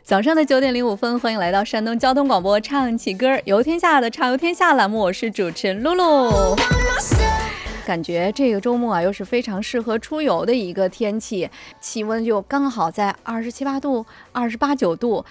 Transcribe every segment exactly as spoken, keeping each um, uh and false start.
早上的九点零五分，欢迎来到山东交通广播唱起歌游天下的畅游天下栏目，我是主持人露露。感觉这个周末啊，又是非常适合出游的一个天气，气温就刚好在二十七八度、二十八九度。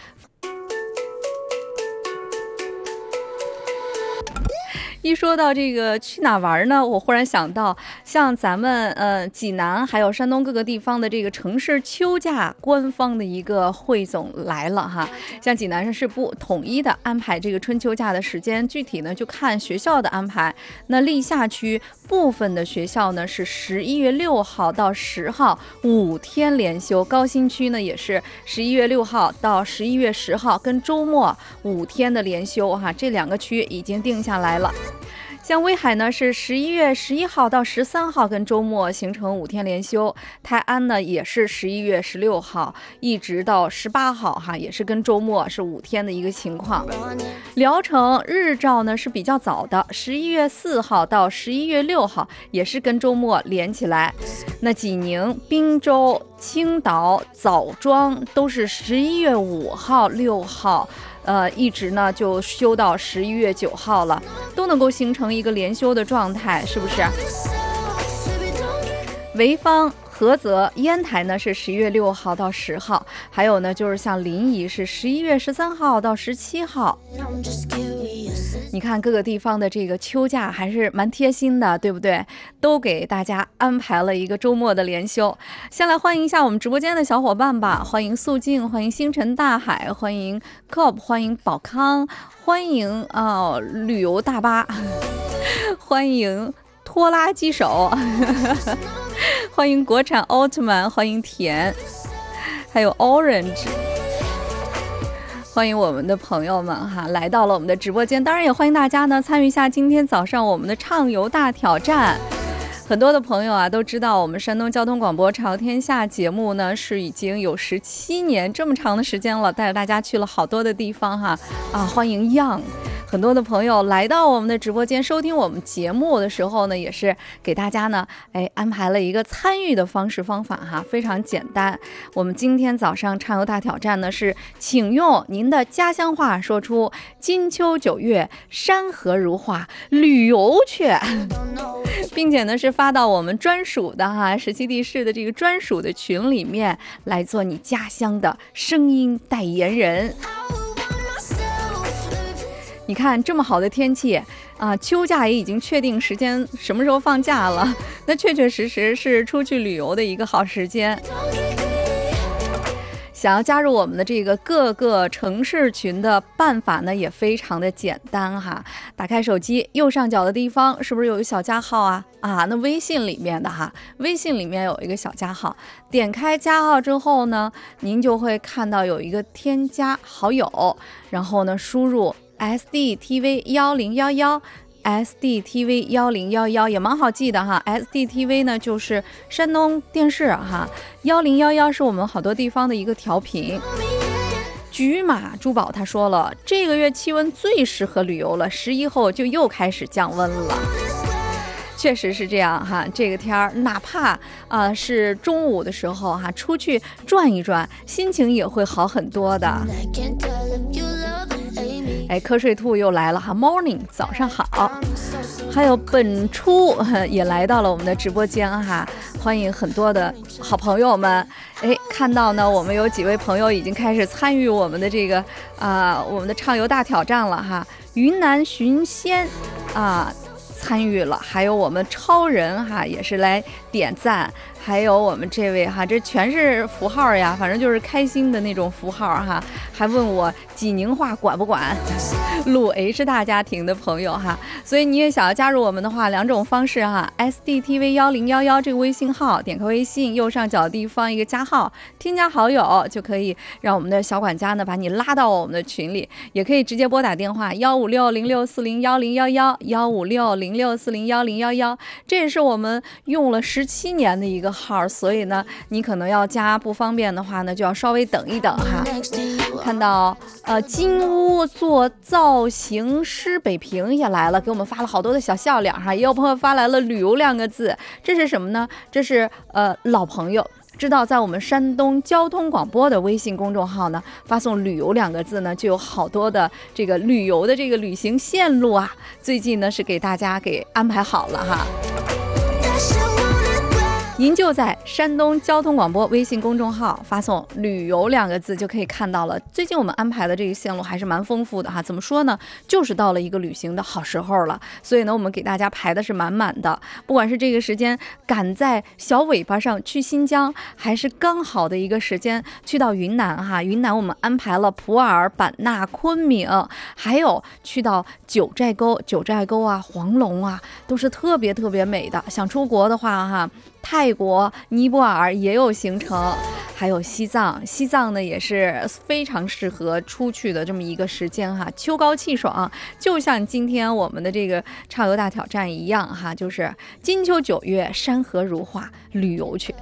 一说到这个去哪玩呢，我忽然想到，像咱们呃济南还有山东各个地方的这个城市秋假官方的一个汇总来了哈。像济南是不统一的安排这个春秋假的时间，具体呢就看学校的安排。那历下区部分的学校呢是十一月六号到十号五天连休，高新区呢也是十一月六号到十一月十号跟周末五天的连休哈，这两个区已经定下来了。像威海呢是十一月十一号到十三号跟周末形成五天连休，泰安呢也是十一月十六号一直到十八号哈，也是跟周末是五天的一个情况。聊城日照呢是比较早的，十一月四号到十一月六号也是跟周末连起来。那济宁、滨州、青岛、枣庄都是十一月五号、六号。呃，一直呢就休到十一月九号了，都能够形成一个连休的状态，是不是？潍坊、菏泽、烟台呢是十一月六号到十号，还有呢就是像临沂是十一月十三号到十七号。你看各个地方的这个秋假还是蛮贴心的，对不对？都给大家安排了一个周末的连休。先来欢迎一下我们直播间的小伙伴吧，欢迎素静，欢迎星辰大海，欢迎 C O P， 欢迎宝康，欢迎啊、呃、旅游大巴，欢迎拖拉机手，欢迎国产奥特曼，欢迎甜，还有 Orange。欢迎我们的朋友们哈，来到了我们的直播间，当然也欢迎大家呢参与一下今天早上我们的畅游大挑战。很多的朋友啊都知道，我们山东交通广播畅游天下节目呢是已经有十七年这么长的时间了，带着大家去了好多的地方哈啊，欢迎 Young。很多的朋友来到我们的直播间收听我们节目的时候呢，也是给大家呢哎安排了一个参与的方式方法哈，非常简单。我们今天早上畅游大挑战呢是请用您的家乡话说出金秋九月山河如画旅游去，并且呢是发到我们专属的哈十七地市的这个专属的群里面来做你家乡的声音代言人。你看这么好的天气啊，秋假也已经确定时间什么时候放假了，那确确实实是出去旅游的一个好时间。想要加入我们的这个各个城市群的办法呢也非常的简单哈，打开手机右上角的地方是不是有一个小加号啊啊，那微信里面的哈，微信里面有一个小加号，点开加号之后呢，您就会看到有一个添加好友，然后呢输入 S D T V 一零一一S D T V 一零一一也蛮好记的哈。 S D T V 呢就是山东电视哈，一零一一是我们好多地方的一个调频。菊马珠宝他说了，这个月气温最适合旅游了，十一后就又开始降温了。确实是这样哈，这个天儿哪怕啊、呃、是中午的时候哈，出去转一转，心情也会好很多的。哎，瞌睡兔又来了哈 ，Morning， 早上好。还有本初也来到了我们的直播间哈，欢迎很多的好朋友们。哎，看到呢，我们有几位朋友已经开始参与我们的这个啊、呃，我们的畅游大挑战了哈。云南寻仙啊、呃、参与了，还有我们超人哈也是来点赞。还有我们这位哈，这全是符号呀，反正就是开心的那种符号哈。还问我济宁话管不管？鲁 H 大家庭的朋友哈，所以你也想要加入我们的话，两种方式哈 ，S D T V 一零一一这个微信号，点开微信右上角地方一个加号，添加好友就可以让我们的小管家呢把你拉到我们的群里，也可以直接拨打电话幺五六零六四零幺零幺幺幺五六零六四零幺零幺幺，这也是我们用了十七年的一个号，所以呢你可能要加不方便的话呢就要稍微等一等哈。看到呃金屋做造型师北平也来了，给我们发了好多的小笑脸哈，也有朋友发来了旅游两个字，这是什么呢？这是呃老朋友知道在我们山东交通广播的微信公众号呢，发送旅游两个字呢，就有好多的这个旅游的这个旅行线路啊，最近呢是给大家给安排好了哈。您就在山东交通广播微信公众号发送旅游两个字就可以看到了。最近我们安排的这个线路还是蛮丰富的哈，怎么说呢，就是到了一个旅行的好时候了，所以呢我们给大家排的是满满的，不管是这个时间赶在小尾巴上去新疆，还是刚好的一个时间去到云南哈。云南我们安排了普洱、版纳、昆明，还有去到九寨沟，九寨沟啊、黄龙啊，都是特别特别美的。想出国的话哈，泰国、尼泊尔也有行程，还有西藏，西藏呢也是非常适合出去的这么一个时间哈，秋高气爽，就像今天我们的这个畅游大挑战一样哈，就是金秋九月，山河如画，旅游去。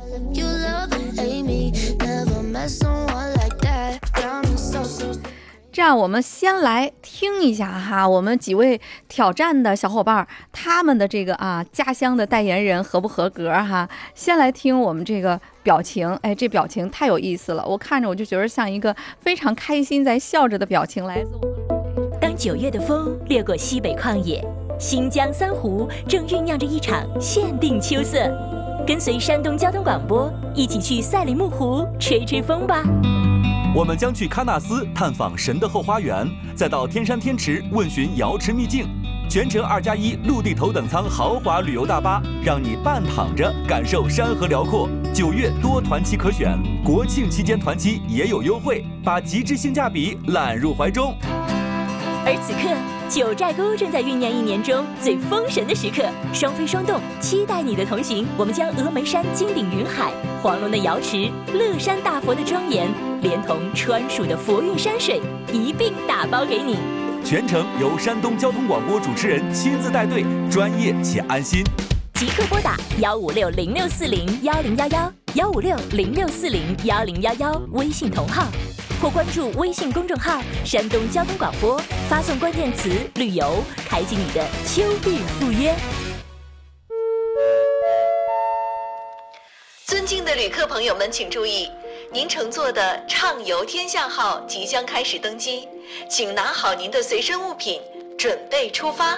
这样我们先来听一下哈，我们几位挑战的小伙伴他们的这个啊家乡的代言人合不合格哈。先来听我们这个表情，哎，这表情太有意思了，我看着我就觉得像一个非常开心在笑着的表情。来自我们当九月的风掠过西北旷野，新疆三湖正酝酿着一场限定秋色，跟随山东交通广播一起去赛里木湖吹吹风吧。 我们将去喀纳斯探访神的后花园，再到天山天池问询瑶池秘境，全程二加一陆地头等舱豪华旅游大巴，让你半躺着感受山河辽阔。九月多团期可选，国庆期间团期也有优惠，把极致性价比揽入怀中。 而此刻，九寨沟正在酝酿一年中最封神的时刻，双飞双动，期待你的同行。我们将峨眉山金顶云海、黄龙的瑶池、乐山大佛的庄严，连同川蜀的佛韵山水一并打包给你。 全程由山东交通广播主持人亲自带队，专业且安心。 即刻拨打幺五六零六四零幺零幺幺幺五六零六四零幺零幺幺微信同号，或关注微信公众号山东交通广播，发送关键词旅游，开启你的秋日赴约。 尊敬的旅客朋友们请注意，您乘坐的畅游天下号即将开始登机，请拿好您的随身物品，准备出发。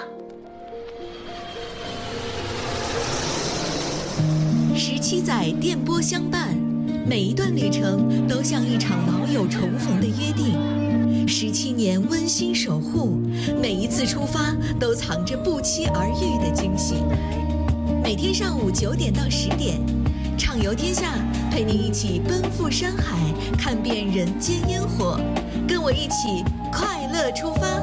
十七载电波相伴，每一段旅程都像一场老友重逢的约定，十七年温馨守护，每一次出发都藏着不期而遇的惊喜。每天上午九点到十点，畅游天下，陪你一起奔赴山海，看遍人间烟火，跟我一起快乐出发。